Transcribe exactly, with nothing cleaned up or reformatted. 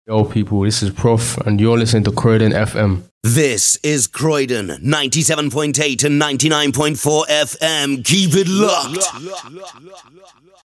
Yo, people, this is Prof, and you're listening to Croydon F M. This is Croydon, ninety-seven point eight and ninety-nine point four F M. Keep it locked.